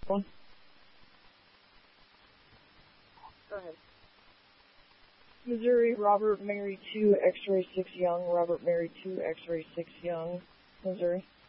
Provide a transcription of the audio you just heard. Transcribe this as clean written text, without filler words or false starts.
One. Go ahead. Missouri, Robert married 2, X-ray 6 young. Robert married 2, X-ray 6 young. Missouri.